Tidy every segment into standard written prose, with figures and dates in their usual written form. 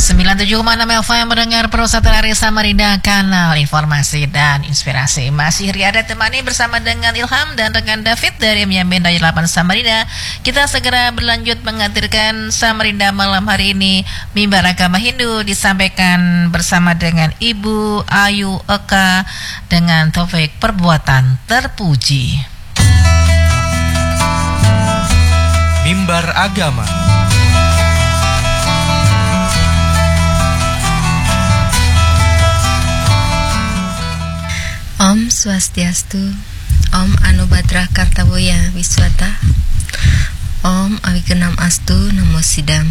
97,6 FM mendengar Prosata Lari Samarinda, kanal informasi dan inspirasi. Masih Riada temani bersama dengan Ilham dan rekan David dari Menyambenda 8 Samarinda. Kita segera berlanjut menghadirkan Samarinda malam hari ini. Mimbar Agama Hindu disampaikan bersama dengan Ibu Ayu Eka dengan topik perbuatan terpuji. Mimbar Agama. Om Swastiastu, Om Anubhadra Kartaboya Wiswata, Om Awikenam Astu Namo Sidam.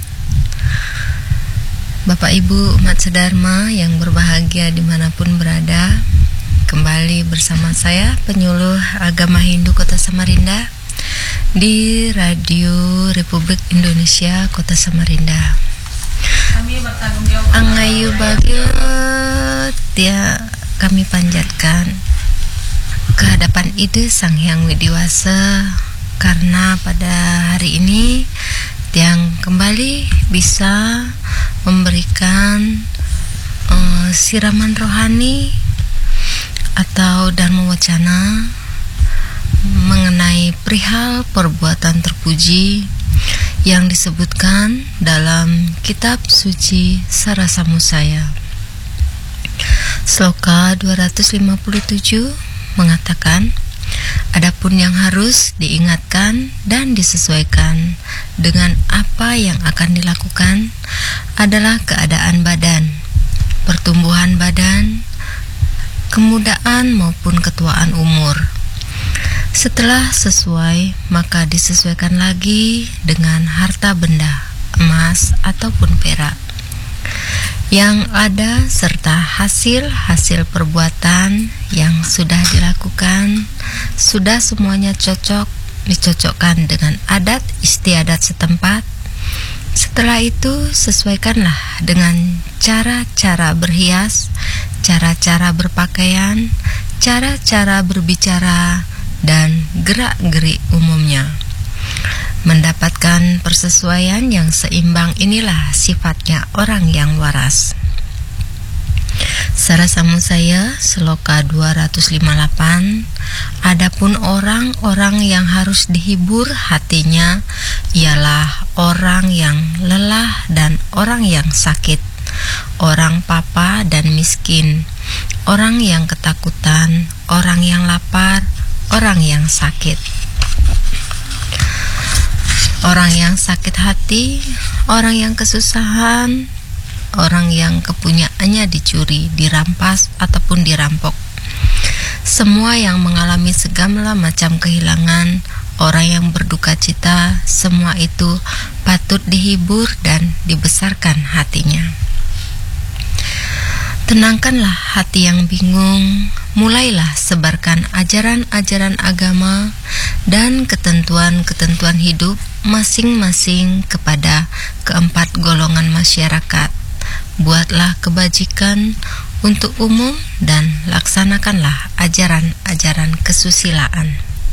Bapak Ibu umat sedharma yang berbahagia dimanapun berada, kembali bersama saya penyuluh agama Hindu Kota Samarinda di Radio Republik Indonesia Kota Samarinda. Kami bertanggung jawab. Angayu bagyat ya, kami panjatkan kehadapan Ide Sang Hyang Widiwasa karena pada hari ini Tiang kembali bisa memberikan siraman rohani atau dharma wacana mengenai perihal perbuatan terpuji yang disebutkan dalam kitab suci Sarasamusaya. Sloka 257 mengatakan, adapun yang harus diingatkan dan disesuaikan dengan apa yang akan dilakukan adalah keadaan badan, pertumbuhan badan, kemudaan maupun ketuaan umur. Setelah sesuai, maka disesuaikan lagi dengan harta benda, emas ataupun perak yang ada serta hasil-hasil perbuatan yang sudah dilakukan, sudah semuanya dicocokkan dengan adat istiadat setempat. Setelah itu sesuaikanlah dengan cara-cara berhias, cara-cara berpakaian, cara-cara berbicara, dan gerak-gerik umumnya. Mendapatkan persesuaian yang seimbang inilah sifatnya orang yang waras. Sarasamusaya Sloka 258. Adapun orang-orang yang harus dihibur hatinya ialah orang yang lelah dan orang yang sakit, orang papa dan miskin, orang yang ketakutan, orang yang lapar, orang yang sakit, orang yang sakit hati, orang yang kesusahan, orang yang kepunyaannya dicuri, dirampas, ataupun dirampok. Semua yang mengalami segala macam kehilangan, orang yang berduka cita, semua itu patut dihibur dan dibesarkan hatinya. Tenangkanlah hati yang bingung, mulailah sebarkan ajaran-ajaran agama dan ketentuan-ketentuan hidup masing-masing kepada keempat golongan masyarakat. Buatlah kebajikan untuk umum dan laksanakanlah ajaran-ajaran kesusilaan.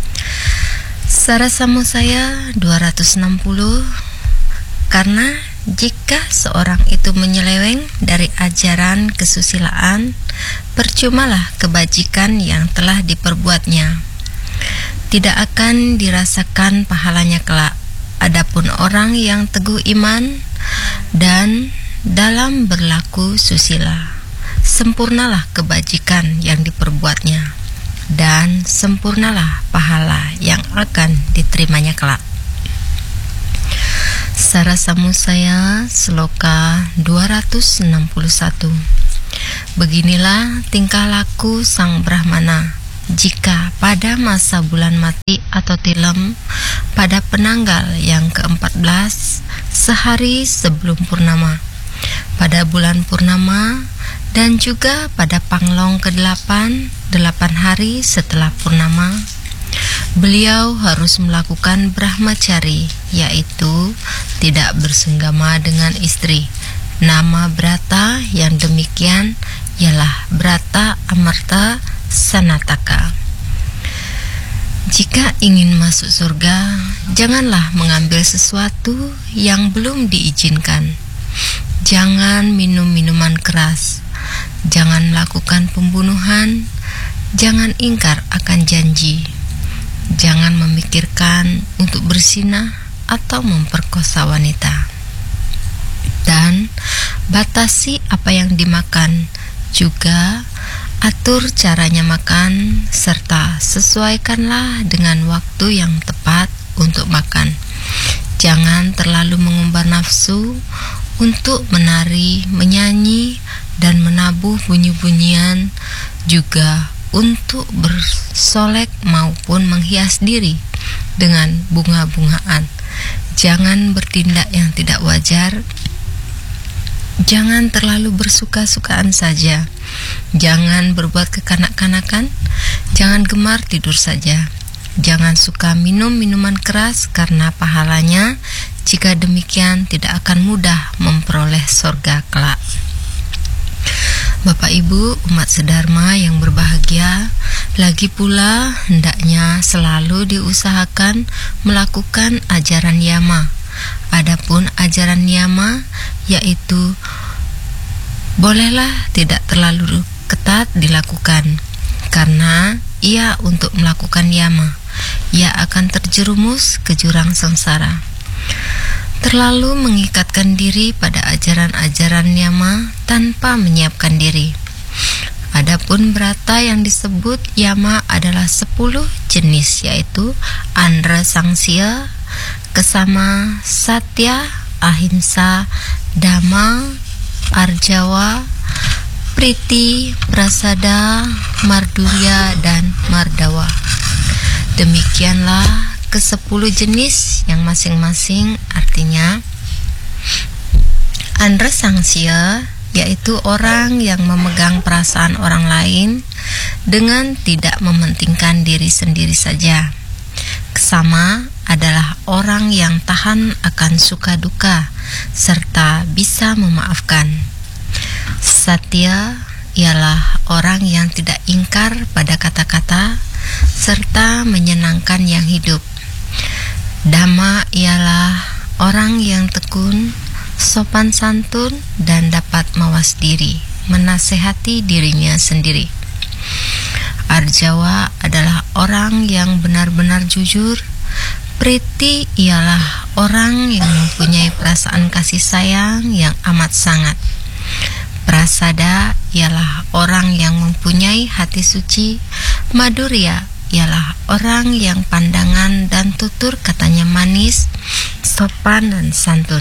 Sarasamusaya 260. Karena jika seorang itu menyeleweng dari ajaran kesusilaan, percumalah kebajikan yang telah diperbuatnya. Tidak akan dirasakan pahalanya kelak. Adapun orang yang teguh iman dan dalam berlaku susila, sempurnalah kebajikan yang diperbuatnya dan sempurnalah pahala yang akan diterimanya kelak. Sarasamusaya Sloka 261. Beginilah tingkah laku Sang Brahmana jika pada masa bulan mati atau tilem pada penanggal yang ke-14 sehari sebelum purnama, pada bulan purnama, dan juga pada panglong ke-8 8 hari setelah purnama, beliau harus melakukan brahmacari, yaitu tidak bersenggama dengan istri. Nama brata yang demikian ialah brata amarta sanataka. Jika ingin masuk surga, janganlah mengambil sesuatu yang belum diizinkan. Jangan minum minuman keras, jangan melakukan pembunuhan, jangan ingkar akan janji, jangan memikirkan untuk berzinah atau memperkosa wanita. Dan batasi apa yang dimakan, juga atur caranya makan, serta sesuaikanlah dengan waktu yang tepat untuk makan. Jangan terlalu mengumbar nafsu untuk menari, menyanyi, dan menabuh bunyi-bunyian, juga untuk bersolek maupun menghias diri dengan bunga-bungaan. Jangan bertindak yang tidak wajar. Jangan terlalu bersuka-sukaan saja. Jangan berbuat kekanak-kanakan. Jangan gemar tidur saja. Jangan suka minum minuman keras, karena pahalanya jika demikian tidak akan mudah memperoleh sorga kelak. Bapak Ibu umat sedharma yang berbahagia, lagi pula hendaknya selalu diusahakan melakukan ajaran yama. Adapun ajaran yama yaitu bolehlah tidak terlalu ketat dilakukan, karena ia untuk melakukan yama, ia akan terjerumus ke jurang sengsara. Terlalu mengikatkan diri pada ajaran-ajaran yama tanpa menyiapkan diri. Adapun brata yang disebut yama adalah 10 jenis, yaitu Andra Sangsia, Kesama, Satya, Ahimsa, Dhamma, Arjawa, Priti, Prasada, Mardurya, dan Mardawa. Demikianlah ke-10 jenis yang masing-masing artinya. Andra Sangsia yaitu orang yang memegang perasaan orang lain dengan tidak mementingkan diri sendiri saja. Kesama adalah orang yang tahan akan suka duka serta bisa memaafkan. Satya ialah orang yang tidak ingkar pada kata-kata serta menyenangkan yang hidup. Dhamma ialah orang yang tekun, sopan santun, dan dapat mawas diri, menasehati dirinya sendiri. Arjawa adalah orang yang benar-benar jujur. Priti ialah orang yang mempunyai perasaan kasih sayang yang amat sangat. Prasada ialah orang yang mempunyai hati suci. Madurya ialah orang yang pandangan dan tutur katanya manis, sopan, dan santun.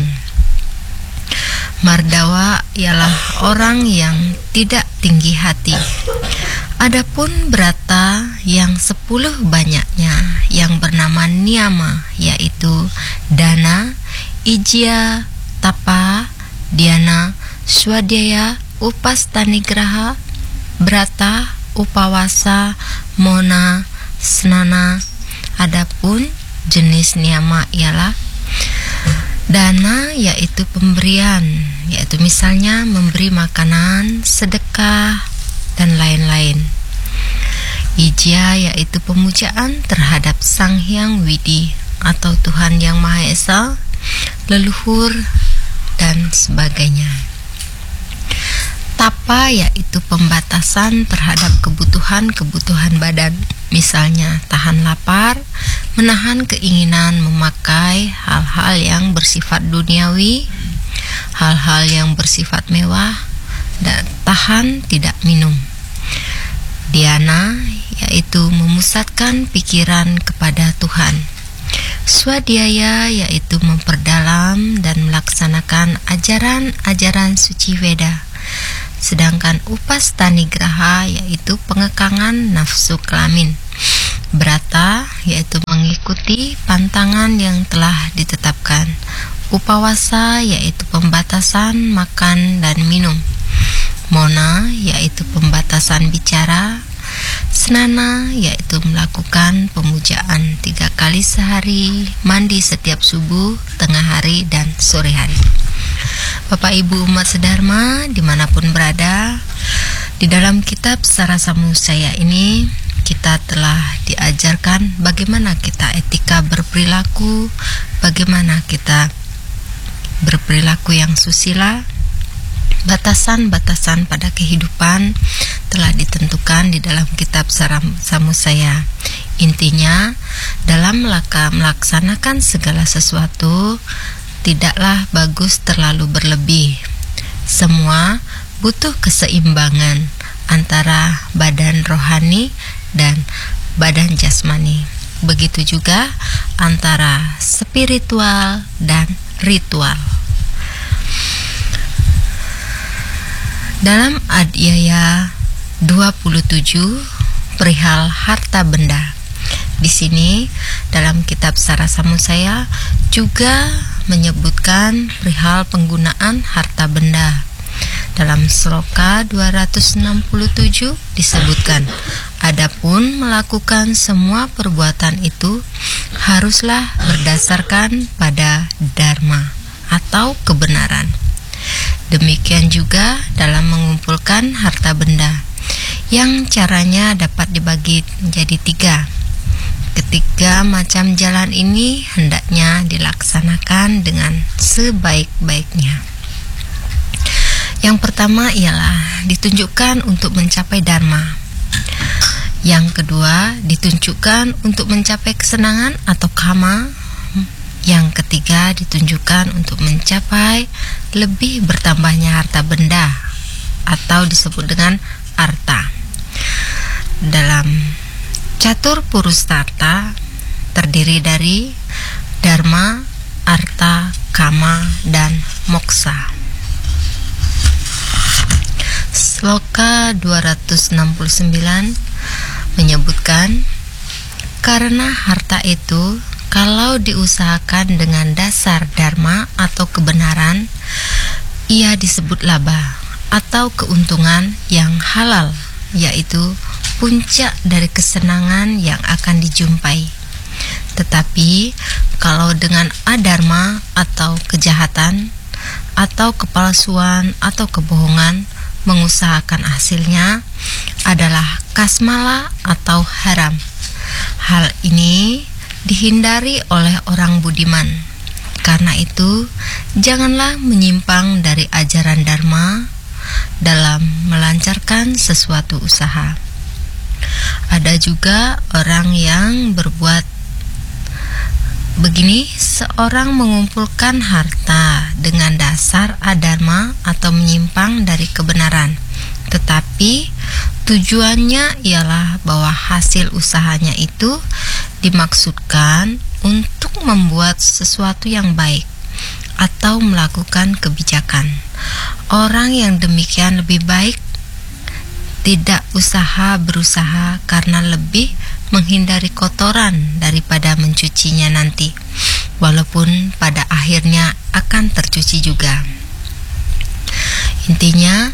Mardawa ialah orang yang tidak tinggi hati. Adapun brata yang 10 banyaknya yang bernama niyama, yaitu dana, ijya, tapa, dhyana, swadhyaya, upastanigraha, brata, upawasa, mona, snana. Adapun jenis niyama ialah dana, yaitu pemberian, yaitu misalnya memberi makanan, sedekah, dan lain-lain. Ijya yaitu pemujaan terhadap Sang Hyang Widi atau Tuhan Yang Maha Esa, leluhur, dan sebagainya. Tapa yaitu pembatasan terhadap kebutuhan-kebutuhan badan, misalnya tahan lapar, menahan keinginan memakai hal-hal yang bersifat duniawi, hal-hal yang bersifat mewah, dan tahan tidak minum. Dhyana yaitu memusatkan pikiran kepada Tuhan. Swadhyaya yaitu memperdalam dan melaksanakan ajaran-ajaran suci Veda. Sedangkan upastanigraha yaitu pengekangan nafsu kelamin. Brata yaitu mengikuti pantangan yang telah ditetapkan. Upawasa yaitu pembatasan makan dan minum. Mona yaitu pembatasan bicara. Snana yaitu melakukan pemujaan 3 kali sehari, mandi setiap subuh, tengah hari, dan sore hari. Bapak Ibu umat sedharma dimanapun berada, di dalam kitab Sarasa Manusia ini kita telah diajarkan bagaimana kita etika berperilaku, bagaimana kita berperilaku yang susila, Batasan-batasan pada kehidupan telah ditentukan di dalam kitab Samusaya. Intinya, dalam melaksanakan segala sesuatu, tidaklah bagus terlalu berlebih. Semua butuh keseimbangan antara badan rohani dan badan jasmani. Begitu juga antara spiritual dan ritual. Dalam Adhyaya 27 perihal harta benda. Di sini dalam kitab Sarasamusaya juga menyebutkan perihal penggunaan harta benda. Dalam sloka 267 disebutkan, adapun melakukan semua perbuatan itu haruslah berdasarkan pada dharma atau kebenaran. Demikian juga dalam mengumpulkan harta benda, yang caranya dapat dibagi menjadi 3. Ketiga macam jalan ini hendaknya dilaksanakan dengan sebaik-baiknya. Yang pertama ialah ditunjukkan untuk mencapai dharma. Yang kedua ditunjukkan untuk mencapai kesenangan atau kama. Yang ketiga ditunjukkan untuk mencapai lebih bertambahnya harta benda atau disebut dengan arta. Dalam catur purustarta terdiri dari dharma, arta, kama, dan moksa. Sloka 269 menyebutkan, karena harta itu kalau diusahakan dengan dasar dharma atau kebenaran, ia disebut laba atau keuntungan yang halal, yaitu puncak dari kesenangan yang akan dijumpai. Tetapi kalau dengan adharma atau kejahatan atau kepalsuan atau kebohongan mengusahakan hasilnya adalah kasmala atau haram. Hal ini dihindari oleh orang budiman. Karena itu, janganlah menyimpang dari ajaran dharma dalam melancarkan sesuatu usaha. Ada juga orang yang berbuat begini, seorang mengumpulkan harta dengan dasar adharma atau menyimpang dari kebenaran, tetapi tujuannya ialah bahwa hasil usahanya itu dimaksudkan untuk membuat sesuatu yang baik atau melakukan kebijakan. Orang yang demikian lebih baik tidak berusaha karena lebih menghindari kotoran daripada mencucinya nanti, walaupun pada akhirnya akan tercuci juga. Intinya,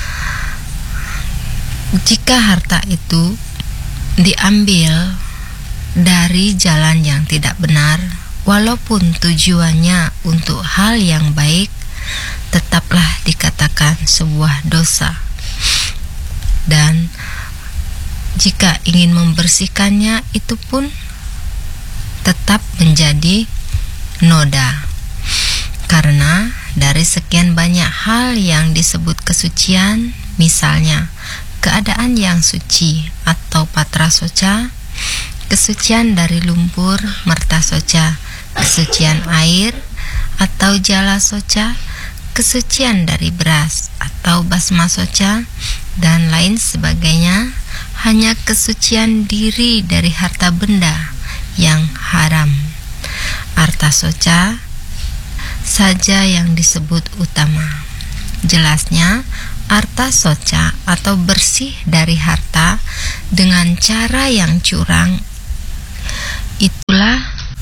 jika harta itu diambil dari jalan yang tidak benar, walaupun tujuannya untuk hal yang baik, tetaplah dikatakan sebuah dosa. Dan jika ingin membersihkannya, itu pun tetap menjadi noda. Karena dari sekian banyak hal yang disebut kesucian, misalnya keadaan yang suci atau patra soca, kesucian dari lumpur merta soca, kesucian air atau jala soca, kesucian dari beras atau basma soca, dan lain sebagainya, hanya kesucian diri dari harta benda yang haram. Arta soca saja yang disebut utama. Jelasnya, arta soca atau bersih dari harta dengan cara yang curang, itulah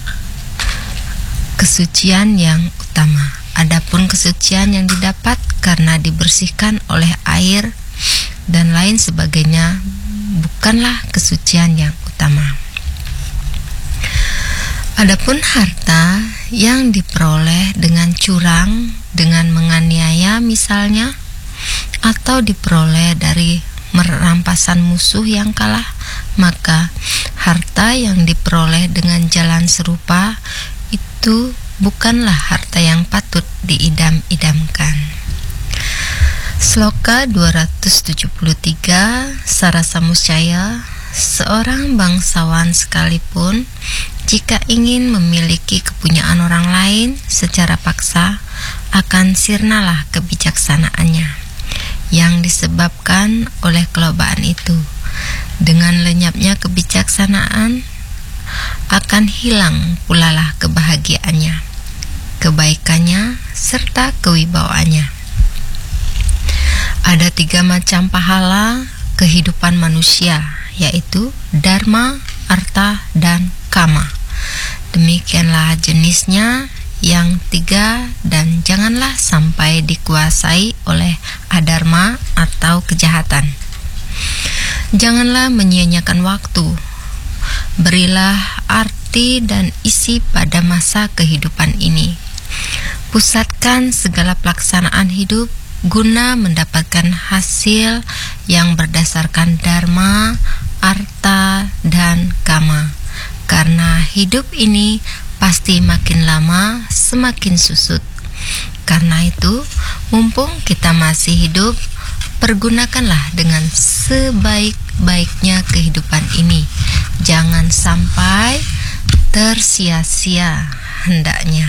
kesucian yang utama. Adapun kesucian yang didapat karena dibersihkan oleh air dan lain sebagainya bukanlah kesucian yang utama. Adapun harta yang diperoleh dengan curang, dengan menganiaya misalnya, atau diperoleh dari merampasan musuh yang kalah, maka harta yang diperoleh dengan jalan serupa itu bukanlah harta yang patut diidam-idamkan. Sloka 273 Sarasa Muscaya, seorang bangsawan sekalipun jika ingin memiliki kepunyaan orang lain secara paksa, akan sirnalah kebijaksanaannya yang disebabkan oleh kelobaan itu. Dengan lenyapnya kebijaksanaan, akan hilang pulalah kebahagiaannya, kebaikannya, serta kewibawaannya. Ada 3 macam pahala kehidupan manusia, yaitu dharma, artha, dan kama. Demikianlah jenisnya yang 3, dan janganlah sampai dikuasai oleh adharma atau kejahatan. Janganlah menyia-nyiakan waktu. Berilah arti dan isi pada masa kehidupan ini. Pusatkan segala pelaksanaan hidup guna mendapatkan hasil yang berdasarkan dharma, artha, dan kama. Karena hidup ini pasti makin lama semakin susut. Karena itu, mumpung kita masih hidup, pergunakanlah dengan sebaik-baiknya kehidupan ini. Jangan sampai tersia-sia hendaknya.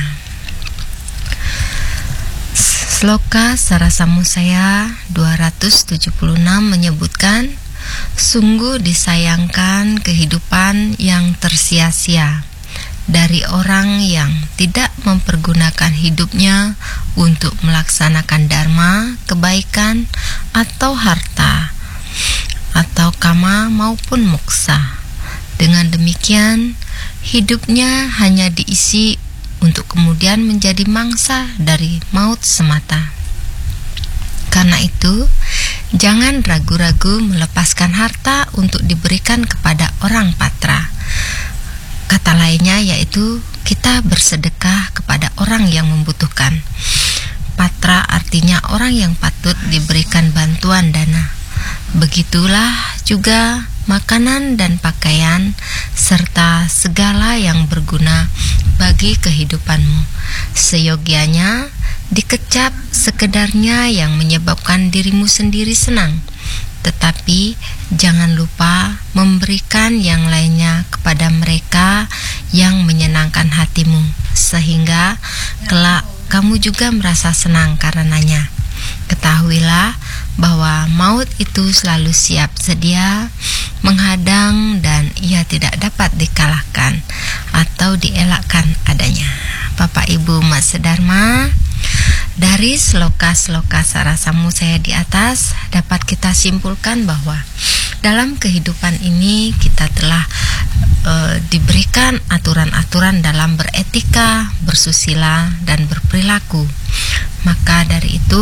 Sloka Sarasa Muscaya 276 menyebutkan, sungguh disayangkan kehidupan yang tersia-sia dari orang yang tidak mempergunakan hidupnya untuk melaksanakan dharma, kebaikan, atau harta, atau kama maupun moksa. Dengan demikian, hidupnya hanya diisi untuk kemudian menjadi mangsa dari maut semata. Karena itu, jangan ragu-ragu melepaskan harta untuk diberikan kepada orang patra. Kata lainnya yaitu kita bersedekah kepada orang yang membutuhkan. Patra artinya orang yang patut diberikan bantuan dana. Begitulah juga makanan dan pakaian serta segala yang berguna bagi kehidupanmu. Seyogianya dikecap sekedarnya yang menyebabkan dirimu sendiri senang. Tetapi jangan lupa memberikan yang lainnya kepada mereka yang menyenangkan hatimu, sehingga kelak kamu juga merasa senang karenanya. Ketahuilah bahwa maut itu selalu siap sedia menghadang dan ia tidak dapat dikalahkan atau dielakkan adanya. Bapak Ibu Mas Sedharma, dari sloka-sloka Sarasa Muscaya di atas dapat kita simpulkan bahwa dalam kehidupan ini kita telah diberikan aturan-aturan dalam beretika, bersusila, dan berperilaku. Maka dari itu,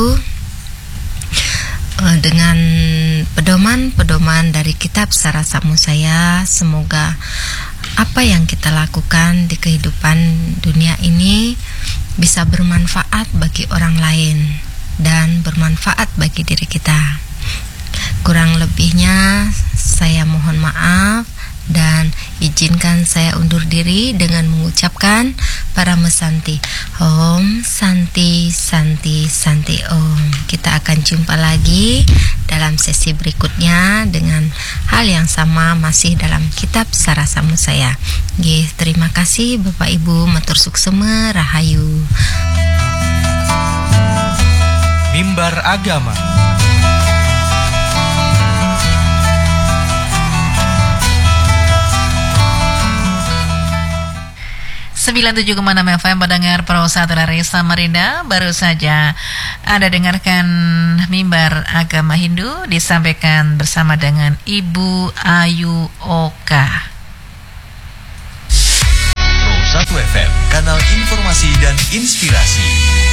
dengan pedoman-pedoman dari kitab Sarasa Muscaya, semoga apa yang kita lakukan di kehidupan dunia ini bisa bermanfaat bagi orang lain dan bermanfaat bagi diri kita. Kurang lebihnya saya mohon maaf dan izinkan saya undur diri dengan mengucapkan Parama Santi. Om Santi Santi Santi Om. Kita akan jumpa lagi dalam sesi berikutnya dengan hal yang sama masih dalam kitab Sarasa Muscaya. Terima kasih Bapak Ibu, matur suksema, rahayu. Mimbar Agama. 97,6 FM pendengar Pro Satellite Samarinda. Baru saja Anda dengarkan Mimbar Agama Hindu disampaikan bersama dengan Ibu Ayu Oka. Pro 1 FM, kanal informasi dan inspirasi.